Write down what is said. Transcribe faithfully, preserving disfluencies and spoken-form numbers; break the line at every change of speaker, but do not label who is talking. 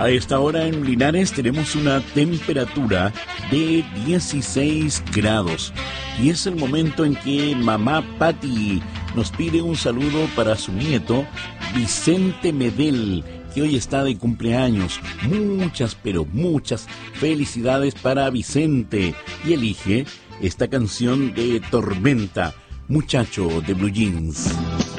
A esta hora en Linares tenemos una temperatura de dieciséis grados y es el momento en que mamá Patti nos pide un saludo para su nieto Vicente Medel, que hoy está de cumpleaños. Muchas, pero muchas felicidades para Vicente, y elige esta canción de Tormenta, Muchacho de Blue Jeans.